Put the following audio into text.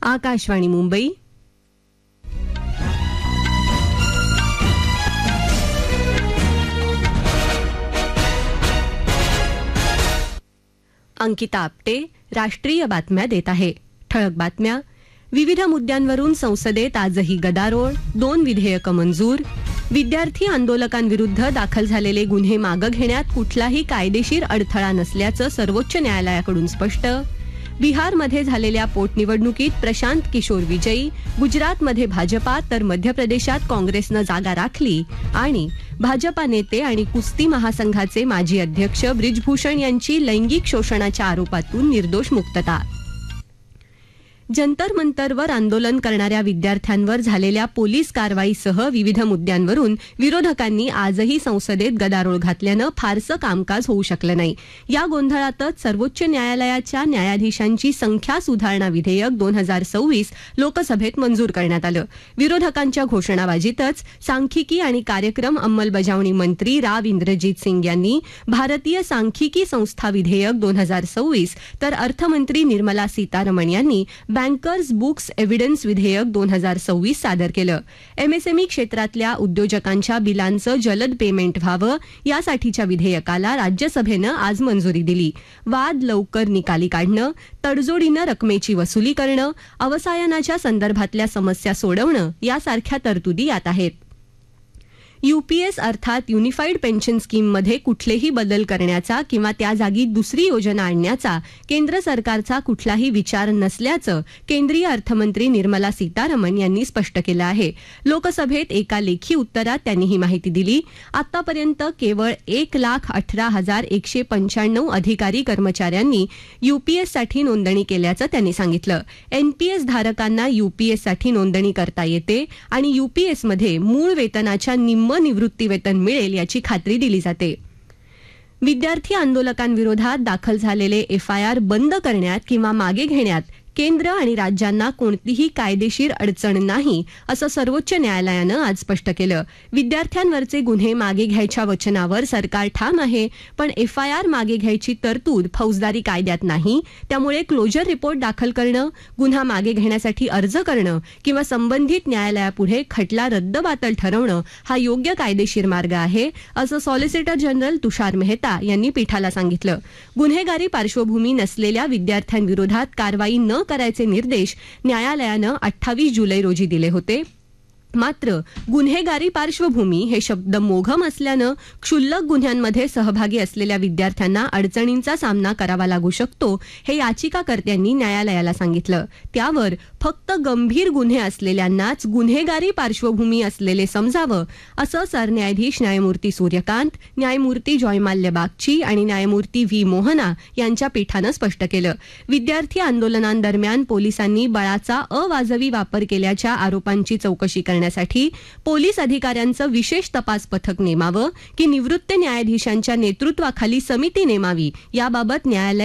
आकाशवाणी मुंबई. अंकिता आपटे राष्ट्रीय बातम्या देत आहे. ठळक बातम्या. विविध मुद्द्यांवरून संसदेत आजही गदारोळ. 2 विधेयकं मंजूर. विद्यार्थी आंदोलकांविरुद्ध दाखल झालेले गुन्हे मागे घेण्यात कुठलाही कायदेशीर अडथळा नसल्याचं सर्वोच्च न्यायालयाकडून स्पष्ट. बिहारमध्ये झालेल्या पोटनिवडणुकीत प्रशांत किशोर विजयी. गुजरातमध्ये भाजपा तर मध्य प्रदेशात काँग्रेसनं जागा राखली. आणि भाजपा नेते आणि कुस्ती महासंघाचे माजी अध्यक्ष ब्रिजभूषण यांची लैंगिक शोषणाच्या आरोपातून निर्दोष मुक्तता. जंतर मंतरवर आंदोलन करणाऱ्या विद्यार्थ्यांवर झालेल्या पोलीस कारवाईसह विविध मुद्द्यांवरून विरोधकांनी आजही संसदेत गदारोळ घातल्यानं फारसं कामकाज होऊ शकलं नाही. या गोंधळातच सर्वोच्च न्यायालयाच्या न्यायाधीशांची संख्या सुधारणा विधेयक 2026 लोकसभेत मंजूर करण्यात आलं. विरोधकांच्या घोषणाबाजीतच सांख्यिकी आणि कार्यक्रम अंमलबजावणी मंत्री राव इंद्रजीत सिंग यांनी भारतीय सांख्यिकी संस्था विधेयक 2026 तर अर्थमंत्री निर्मला सीतारमण यांनी बँकर्स बुक्स एव्हिडन्स विधेयक 2026 सादर केलं. एमएसएमई क्षेत्रातल्या उद्योजकांच्या बिलांचं जलद पेमेंट व्हावं यासाठीच्या विधेयकाला राज्यसभेनं आज मंजुरी दिली. वाद लवकर निकाली काढणं, तडजोडीनं रकमेची वसुली करणं, अवसायनाच्या संदर्भातल्या समस्या सोडवणं यासारख्या तरतुदी यात आहेत. यूपीएस अर्थात युनिफाईड पेन्शन स्कीममध्ये कुठलेही बदल करण्याचा किंवा त्या जागी दुसरी योजना आणण्याचा केंद्र सरकारचा कुठलाही विचार नसल्याचं केंद्रीय अर्थमंत्री निर्मला सीतारमण यांनी स्पष्ट केलं आहे. लोकसभेत एका लेखी उत्तरात त्यांनी ही माहिती दिली. आतापर्यंत केवळ 1,18,195 अधिकारी कर्मचाऱ्यांनी यूपीएससाठी नोंदणी केल्याचं त्यांनी सांगितलं. एनपीएस धारकांना यूपीएससाठी नोंदणी करता येते आणि यूपीएसमध्ये मूळ वेतनाच्या निम्म निवृत्ती वेतन मिळेल याची खात्री दिली जाते. विद्यार्थी आंदोलकांविरोधात दाखल झालेले एफआयआर बंद करण्यात किंवा मागे घेण्यात केंद्र आणि राज्यांना कोणतीही कायदेशीर अडचण नाही असं सर्वोच्च न्यायालयानं आज स्पष्ट केलं. विद्यार्थ्यांवरचे गुन्हे मागे घ्यायच्या वचनावर सरकार ठाम आहे, पण एफआयआर मागे घ्यायची तरतूद फौजदारी कायद्यात नाही. त्यामुळे क्लोजर रिपोर्ट दाखल करणं, गुन्हा मागे घेण्यासाठी अर्ज करणं किंवा संबंधित न्यायालयापुढे खटला रद्दबातल ठरवणं हा योग्य कायदेशीर मार्ग आहे, असं सॉलिसिटर जनरल तुषार मेहता यांनी पीठाला सांगितलं. गुन्हेगारी पार्श्वभूमी नसलेल्या विद्यार्थ्यांविरोधात कारवाई न करायचे निर्देश न्यायालयानं 28 जुलै रोजी दिले होते. मात्र गुन्हेगारी पार्श्वभूमी हे शब्द मोघम असल्यानं क्षुल्लक गुन्ह्यांमध्ये सहभागी असलेल्या विद्यार्थ्यांना अडचणींचा सामना करावा लागू शकतो, हे याचिकाकर्त्यांनी न्यायालयाला सांगितलं. त्यावर फक्त गंभीर गुन्हे असलेल्यांनाच गुन्हेगारी पार्श्वभूमी असलेले समजावं, असं सरन्यायाधीश न्यायमूर्ती सूर्यकांत, न्यायमूर्ती जॉयमाल्य बागची आणि न्यायमूर्ती व्ही मोहना यांच्या पीठानं स्पष्ट केलं. विद्यार्थी आंदोलनांदरम्यान पोलिसांनी बळाचा अवाजवी वापर केल्याच्या आरोपांची चौकशी करण्यासाठी पोलीस अधिकाऱ्यांचं विशेष तपास पथक नेमावं की निवृत्त न्यायाधीशांच्या नेतृत्वाखाली समिती नेमावी याबाबत न्यायालय